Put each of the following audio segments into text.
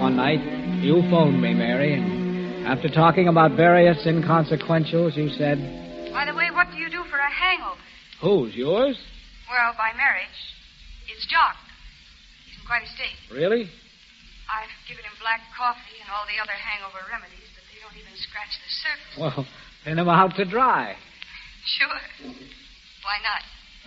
one night, you phoned me, Mary, and after talking about various inconsequentials, you said... By the way, what do you do for a hangover? Whose, yours? Well, by marriage, it's Jock. He's in quite a state. Really? I've given him black coffee and all the other hangover remedies, but they don't even scratch the surface. Well, pin him out to dry. Sure. Why not?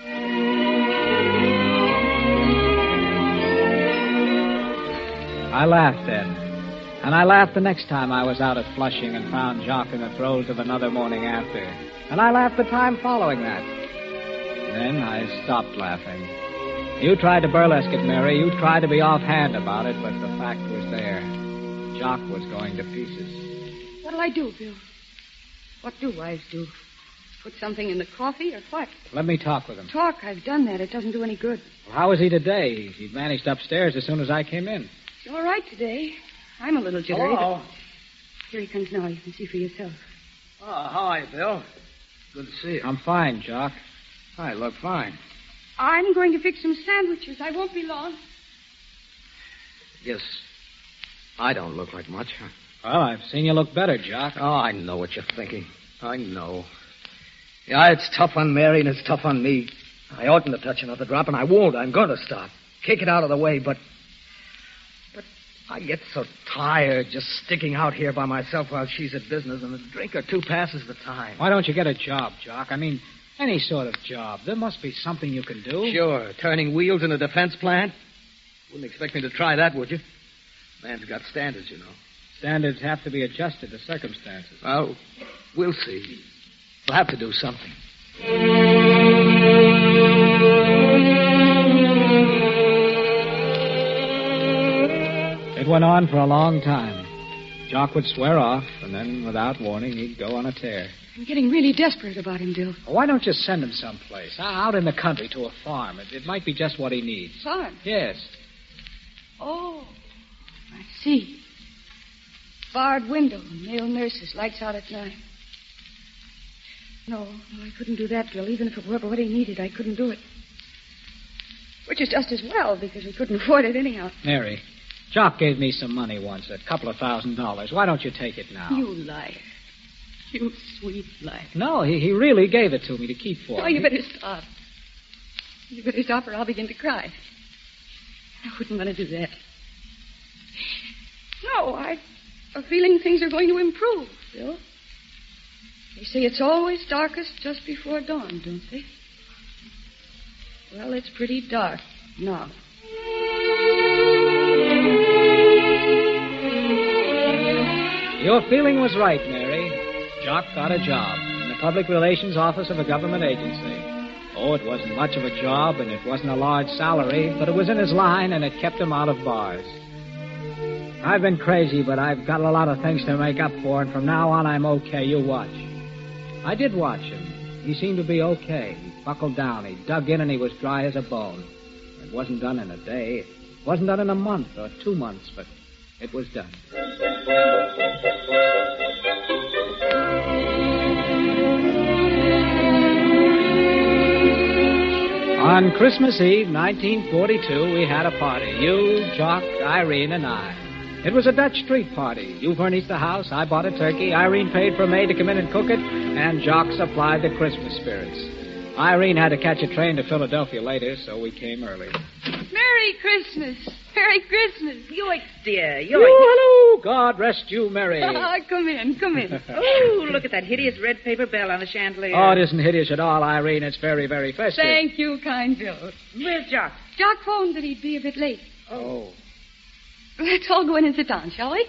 I laughed then. And I laughed the next time I was out at Flushing and found Jock in the throes of another morning after. And I laughed the time following that. Then I stopped laughing. You tried to burlesque it, Mary. You tried to be offhand about it, but the fact was there. Jock was going to pieces. What'll I do, Bill? What do wives do? Put something in the coffee or what? Let me talk with him. Talk? I've done that. It doesn't do any good. Well, how is he today? He vanished upstairs as soon as I came in. He's all right today. I'm a little jittery. Hello. Here he comes now. You can see for yourself. Oh, how are you, Bill? Good to see you. I'm fine, Jock. I look fine. I'm going to fix some sandwiches. I won't be long. Guess I don't look like much, huh? Well, I've seen you look better, Jock. Oh, I know what you're thinking. I know. Yeah, it's tough on Mary and it's tough on me. I oughtn't to touch another drop, and I won't. I'm going to stop. Kick it out of the way, but I get so tired just sticking out here by myself while she's at business, and a drink or two passes the time. Why don't you get a job, Jock? I mean, any sort of job. There must be something you can do. Sure. Turning wheels in a defense plant? Wouldn't expect me to try that, would you? Man's got standards, you know. Standards have to be adjusted to circumstances. Well, we'll see. We'll have to do something. It went on for a long time. Jock would swear off, and then, without warning, he'd go on a tear. I'm getting really desperate about him, Bill. Why don't you send him someplace? Out in the country to a farm. It might be just what he needs. Farm? Yes. Oh, I see. Barred window, male nurses, lights out at night. No, I couldn't do that, Bill. Even if it were what he needed, I couldn't do it. Which is just as well, because we couldn't afford it anyhow. Mary, Jock gave me some money once, $2,000. Why don't you take it now? You liar. You sweet liar. No, he really gave it to me to keep for Oh, me. you better stop. You better stop or I'll begin to cry. I wouldn't want to do that. No, I'm feeling things are going to improve, Bill. They say it's always darkest just before dawn, don't they? Well, it's pretty dark now. Your feeling was right, Mary. Jock got a job in the public relations office of a government agency. Oh, it wasn't much of a job, and it wasn't a large salary, but it was in his line, and it kept him out of bars. I've been crazy, but I've got a lot of things to make up for, and from now on, I'm okay. You watch. I did watch him. He seemed to be okay. He buckled down. He dug in, and he was dry as a bone. It wasn't done in a day. It wasn't done in a month or 2 months, but it was done. On Christmas Eve, 1942, we had a party. You, Jock, Irene, and I. It was a Dutch street party. You furnished the house, I bought a turkey, Irene paid for a maid to come in and cook it, and Jock supplied the Christmas spirits. Irene had to catch a train to Philadelphia later, so we came early. Merry Christmas. Merry Christmas. Yoicks, dear. Oh, hello. God rest you, Mary. Come in. Oh, look at that hideous red paper bell on the chandelier. Oh, it isn't hideous at all, Irene. It's very, very festive. Thank you, kind Bill. Where's Jock? Jock phoned that he'd be a bit late. Oh. Let's all go in and sit down, shall we?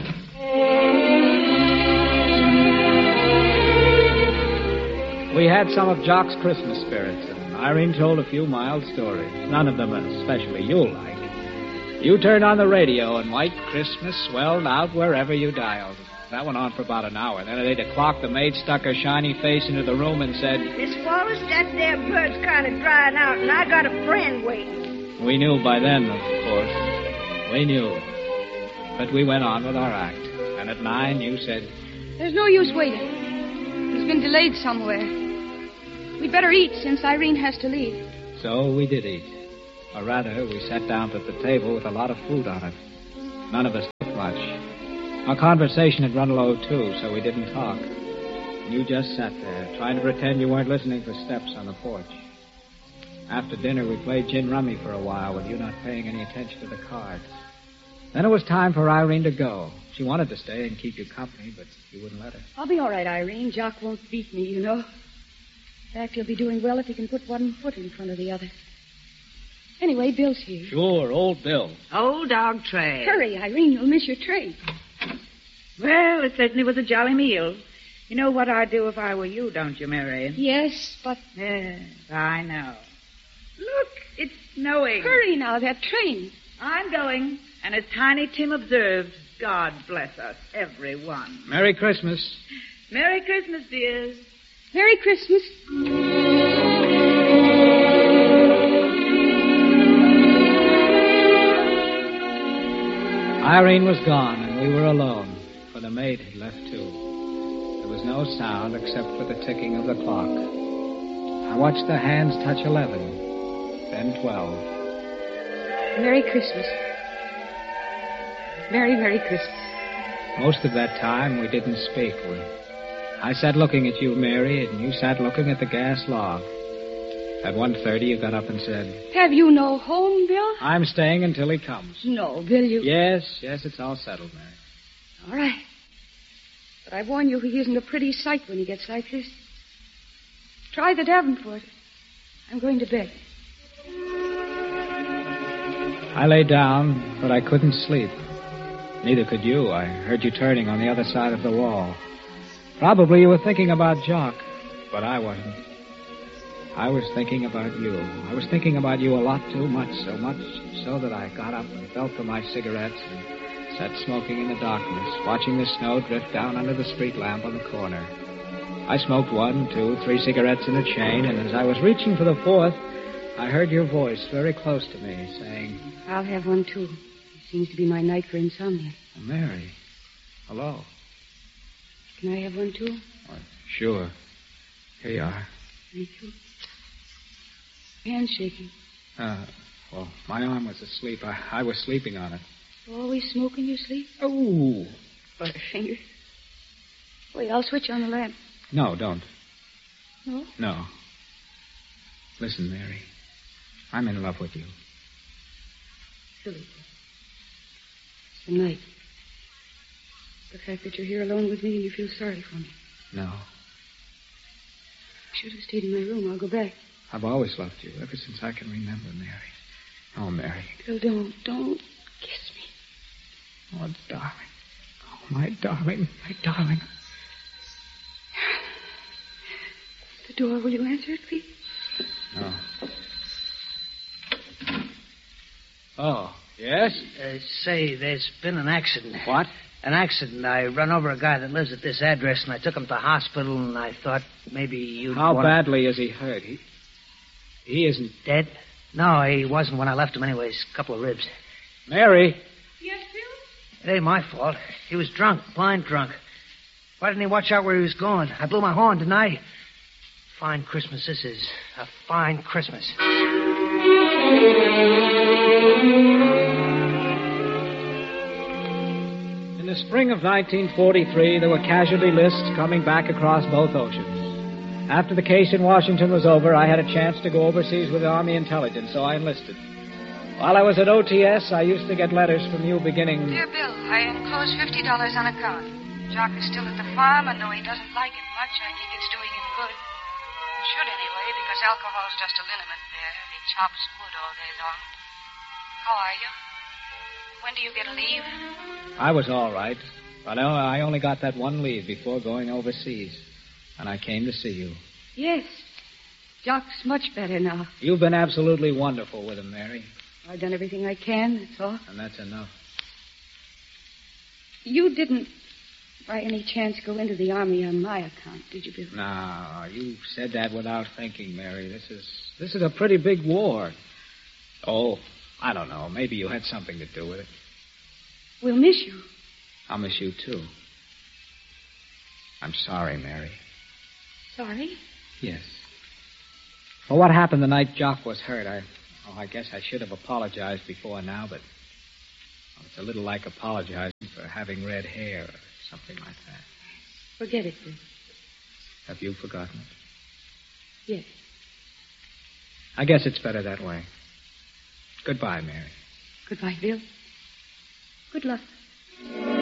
We had some of Jock's Christmas spirits, and Irene told a few mild stories. None of them especially you'll like. You turned on the radio, and White Christmas swelled out wherever you dialed. That went on for about an hour. Then at 8 o'clock, the maid stuck her shiny face into the room and said, Miss Wallace, that there bird's kind of drying out, and I got a friend waiting. We knew by then, of course. We knew. But we went on with our act. And at 9, you said, There's no use waiting. He's been delayed somewhere. We'd better eat since Irene has to leave. So we did eat. Or rather, we sat down at the table with a lot of food on it. None of us much. Our conversation had run low, too, so we didn't talk. You just sat there, trying to pretend you weren't listening for steps on the porch. After dinner, we played gin rummy for a while with you not paying any attention to the cards. Then it was time for Irene to go. She wanted to stay and keep you company, but you wouldn't let her. I'll be all right, Irene. Jock won't beat me, you know. In fact, he'll be doing well if he can put one foot in front of the other. Anyway, Bill's here. Sure, old Bill. Old dog tray. Hurry, Irene. You'll miss your train. Well, it certainly was a jolly meal. You know what I'd do if I were you, don't you, Mary? Yes, but... Yes, I know. Look, it's snowing. Hurry now, that train. I'm going. And as Tiny Tim observed, God bless us, everyone. Merry Christmas. Merry Christmas, dears. Merry Christmas. Irene was gone, and we were alone, for the maid had left, too. There was no sound except for the ticking of the clock. I watched the hands touch 11, then 12. Merry Christmas. Merry, Merry Christmas. Most of that time, we didn't speak. I sat looking at you, Mary, and you sat looking at the gas log. At 1:30, you got up and said... Have you no home, Bill? I'm staying until he comes. No, Bill, you... Yes, it's all settled, Mary. All right. But I warn you, he isn't a pretty sight when he gets like this. Try the Davenport. I'm going to bed. I lay down, but I couldn't sleep. Neither could you. I heard you turning on the other side of the wall. Probably you were thinking about Jock, but I wasn't. I was thinking about you. I was thinking about you a lot too much, so much so that I got up and felt for my cigarettes and sat smoking in the darkness, watching the snow drift down under the street lamp on the corner. I smoked 1, 2, 3 cigarettes in a chain, and as I was reaching for the 4th, I heard your voice very close to me, saying... I'll have one, too. It seems to be my night for insomnia. Oh, Mary. Hello. Can I have one, too? Oh, sure. Here you are. Thank you. Hand's shaking. Well, my arm was asleep. I was sleeping on it. You always smoke in your sleep? Oh. Butterfingers. Wait, I'll switch on the lamp. No, don't. No? No. Listen, Mary. I'm in love with you. Silly. It's the night. The fact that you're here alone with me and you feel sorry for me. No. I should have stayed in my room. I'll go back. I've always loved you, ever since I can remember, Mary. Oh, Mary. Bill, don't kiss me. Oh, darling. Oh, my darling, my darling. The door, will you answer it, please? No. Oh, yes? Say, there's been an accident. What? An accident. I run over a guy that lives at this address, and I took him to the hospital, and I thought maybe you'd How badly is he hurt? He isn't... Dead? No, he wasn't when I left him anyways. A couple of ribs. Mary? Yes, Bill? It ain't my fault. He was drunk, blind drunk. Why didn't he watch out where he was going? I blew my horn, didn't I? Fine Christmas this is. A fine Christmas. In the spring of 1943, there were casualty lists coming back across both oceans. After the case in Washington was over, I had a chance to go overseas with the Army intelligence, so I enlisted. While I was at OTS, I used to get letters from you beginning... Dear Bill, I enclose $50 on account. Jock is still at the farm, and though he doesn't like it much, I think it's doing him good. Should anyway, because alcohol's just a liniment there, and he chops wood all day long. How are you? When do you get a leave? I was all right, but I only got that one leave before going overseas, and I came to see you. Yes. Jock's much better now. You've been absolutely wonderful with him, Mary. I've done everything I can, that's all. And that's enough. You didn't, by any chance, go into the Army on my account, did you, Bill? No, you said that without thinking, Mary. This is a pretty big war. Oh, I don't know. Maybe you had something to do with it. We'll miss you. I'll miss you, too. I'm sorry, Mary. Sorry? Yes. For what happened the night Jock was hurt, I guess I should have apologized before now, but Well, it's a little like apologizing for having red hair or something like that. Forget it, Bill. Have you forgotten it? Yes. I guess it's better that way. Goodbye, Mary. Goodbye, Bill. Good luck.